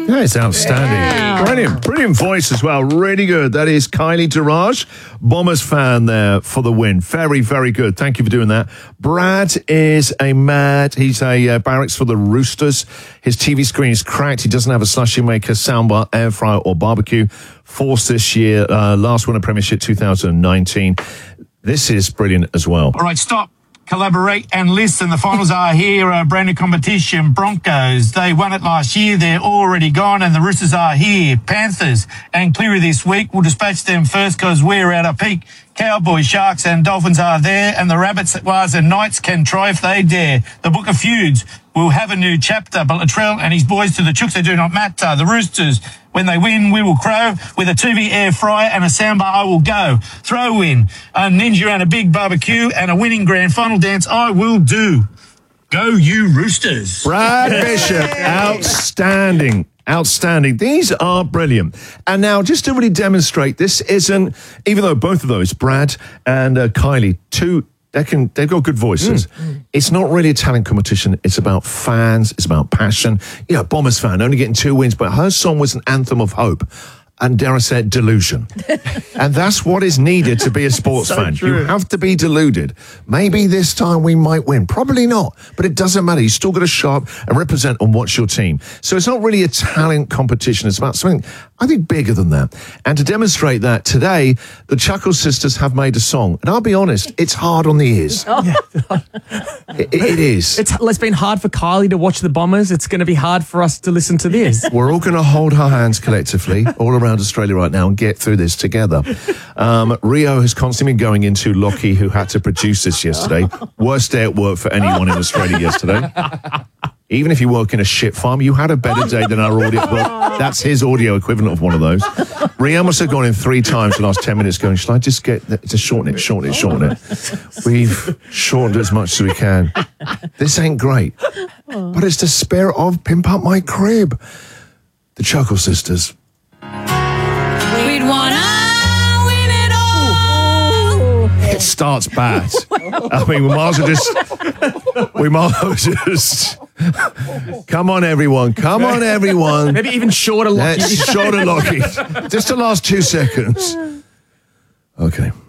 That is outstanding. Yeah. Brilliant voice as well. Really good. That is Kylie Durage, Bombers fan there for the win. Very, very good. Thank you for doing that. Brad is he's a barracks for the Roosters. His TV screen is cracked. He doesn't have a slushy maker, soundbar, air fryer or barbecue. Force this year, last winner premiership 2019. This is brilliant as well. All right, stop. Collaborate and listen. The finals are here. A brand new competition. Broncos, they won it last year. They're already gone. And the Roosters are here. Panthers and Cleary this week. We'll dispatch them first because we're at our peak. Cowboys, Sharks and Dolphins are there. And the Rabbits, Wars and Knights can try if they dare. The Book of Feuds will have a new chapter. But Latrell and his boys to the Chooks, they do not matter. The Roosters, when they win, we will crow. With a TV air fryer and a soundbar, I will go. Throw in a ninja and a big barbecue and a winning grand final dance, I will do. Go you Roosters. Brad Bishop, outstanding. Outstanding. These are brilliant. And now, just to really demonstrate, this isn't, even though both of those, Brad and Kylie, they've got good voices. It's not really a talent competition. It's about fans. It's about passion. Bombers fan, only getting 2 wins, but her song was an anthem of hope. And dare I say, delusion. And that's what is needed to be a sports fan. True. You have to be deluded. Maybe this time we might win. Probably not. But it doesn't matter. You still got to show up and represent and watch your team. So it's not really a talent competition. It's about something, I think, bigger than that. And to demonstrate that, today, the Chuckle Sisters have made a song. And I'll be honest, it's hard on the ears. It is. It's been hard for Kylie to watch the Bombers. It's going to be hard for us to listen to this. We're all going to hold our hands collectively all around Australia right now and get through this together. Rio has constantly been going into Lockie, who had to produce this yesterday. Worst day at work for anyone in Australia yesterday. Even if you work in a shit farm, you had a better day than our audio. Well, that's his audio equivalent of one of those. Rio must have gone in 3 times in the last 10 minutes going, shall I just shorten it? We've shortened as much as we can. This ain't great. But it's the spirit of Pimp Up My Crib. The Chuckle Sisters. We'd wanna win it all. It starts bad. I mean, we might as well just come on, everyone. Maybe even shorter Lockie. Shorter Lockie. Just the last 2 seconds. Okay.